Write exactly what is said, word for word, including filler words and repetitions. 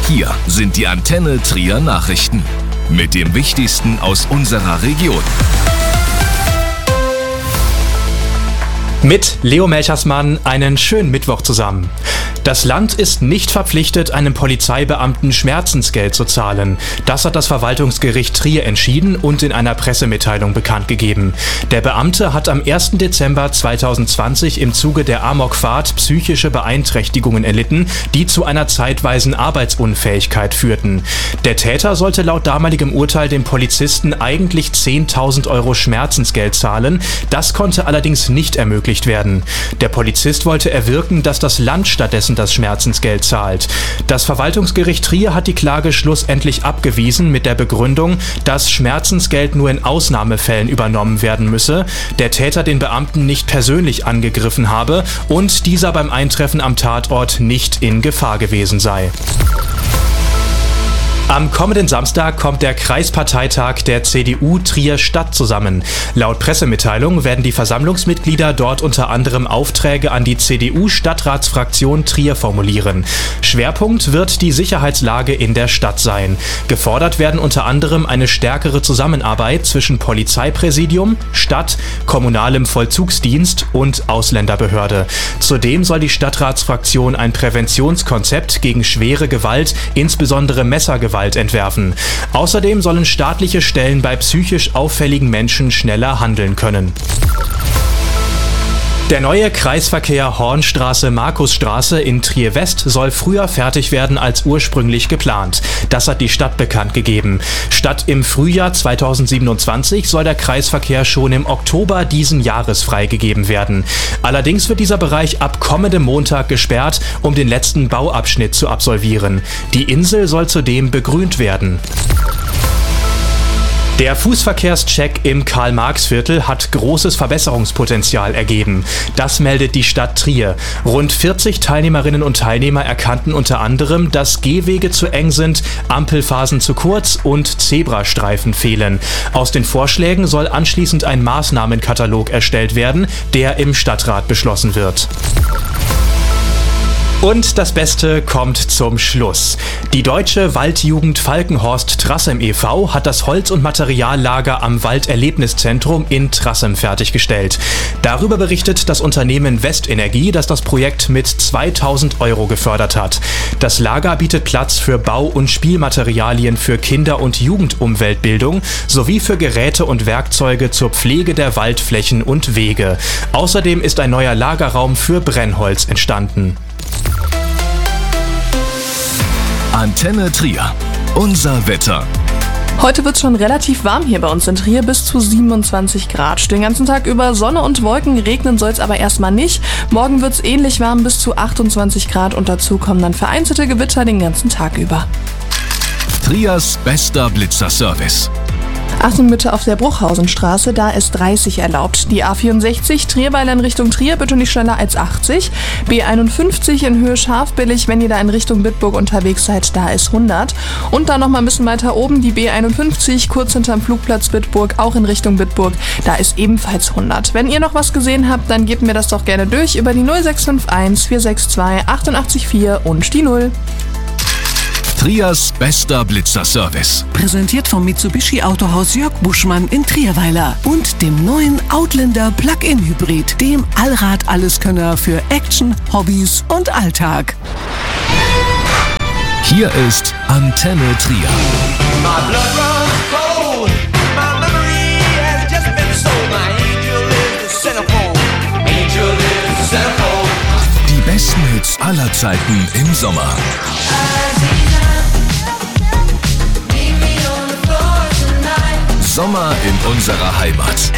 Hier sind die Antenne Trier Nachrichten mit dem Wichtigsten aus unserer Region. Mit Leo Melchersmann einen schönen Mittwoch zusammen. Das Land ist nicht verpflichtet, einem Polizeibeamten Schmerzensgeld zu zahlen. Das hat das Verwaltungsgericht Trier entschieden und in einer Pressemitteilung bekannt gegeben. Der Beamte hat am ersten Dezember zweitausendzwanzig im Zuge der Amokfahrt psychische Beeinträchtigungen erlitten, die zu einer zeitweisen Arbeitsunfähigkeit führten. Der Täter sollte laut damaligem Urteil dem Polizisten eigentlich zehntausend Euro Schmerzensgeld zahlen. Das konnte allerdings nicht ermöglicht werden. Der Polizist wollte erwirken, dass das Land stattdessen das Schmerzensgeld zahlt. Das Verwaltungsgericht Trier hat die Klage schlussendlich abgewiesen mit der Begründung, dass Schmerzensgeld nur in Ausnahmefällen übernommen werden müsse, der Täter den Beamten nicht persönlich angegriffen habe und dieser beim Eintreffen am Tatort nicht in Gefahr gewesen sei. Am kommenden Samstag kommt der Kreisparteitag der C D U Trier Stadt zusammen. Laut Pressemitteilung werden die Versammlungsmitglieder dort unter anderem Aufträge an die C D U-Stadtratsfraktion Trier formulieren. Schwerpunkt wird die Sicherheitslage in der Stadt sein. Gefordert werden unter anderem eine stärkere Zusammenarbeit zwischen Polizeipräsidium, Stadt, kommunalem Vollzugsdienst und Ausländerbehörde. Zudem soll die Stadtratsfraktion ein Präventionskonzept gegen schwere Gewalt, insbesondere Messergewalt, entwerfen. Außerdem sollen staatliche Stellen bei psychisch auffälligen Menschen schneller handeln können. Der neue Kreisverkehr Hornstraße-Markusstraße in Trier-West soll früher fertig werden als ursprünglich geplant. Das hat die Stadt bekannt gegeben. Statt im Frühjahr zweitausendsiebenundzwanzig soll der Kreisverkehr schon im Oktober diesen Jahres freigegeben werden. Allerdings wird dieser Bereich ab kommendem Montag gesperrt, um den letzten Bauabschnitt zu absolvieren. Die Insel soll zudem begrünt werden. Der Fußverkehrscheck im Karl-Marx-Viertel hat großes Verbesserungspotenzial ergeben. Das meldet die Stadt Trier. Rund vierzig Teilnehmerinnen und Teilnehmer erkannten unter anderem, dass Gehwege zu eng sind, Ampelphasen zu kurz und Zebrastreifen fehlen. Aus den Vorschlägen soll anschließend ein Maßnahmenkatalog erstellt werden, der im Stadtrat beschlossen wird. Und das Beste kommt zum Schluss. Die Deutsche Waldjugend Falkenhorst Trassem e V hat das Holz- und Materiallager am Walderlebniszentrum in Trassem fertiggestellt. Darüber berichtet das Unternehmen Westenergie, das das Projekt mit zweitausend Euro gefördert hat. Das Lager bietet Platz für Bau- und Spielmaterialien für Kinder- und Jugendumweltbildung sowie für Geräte und Werkzeuge zur Pflege der Waldflächen und Wege. Außerdem ist ein neuer Lagerraum für Brennholz entstanden. Antenne Trier. Unser Wetter. Heute wird es schon relativ warm hier bei uns in Trier, bis zu siebenundzwanzig Grad. Den ganzen Tag über Sonne und Wolken, regnen soll es aber erstmal nicht. Morgen wird es ähnlich warm, bis zu achtundzwanzig Grad und dazu kommen dann vereinzelte Gewitter den ganzen Tag über. Triers bester Blitzerservice. Achtung bitte auf der Bruchhausenstraße, da ist dreißig erlaubt. Die A vierundsechzig Trierweiler in Richtung Trier bitte nicht schneller als achtzig. B einundfünfzig in Höhe Scharfbillig, wenn ihr da in Richtung Bitburg unterwegs seid, da ist hundert. Und dann noch mal ein bisschen weiter oben die B einundfünfzig, kurz hinterm Flugplatz Bitburg, auch in Richtung Bitburg, da ist ebenfalls hundert. Wenn ihr noch was gesehen habt, dann gebt mir das doch gerne durch über die null sechs fünf eins vier sechs zwei acht vier und die null. Triers bester Blitzerservice. Präsentiert vom Mitsubishi Autohaus Jörg Buschmann in Trierweiler und dem neuen Outlander Plug-in Hybrid, dem Allrad-Alleskönner für Action, Hobbys und Alltag. Hier ist Antenne Trier. Die besten Hits aller Zeiten im Sommer. Sommer in unserer Heimat.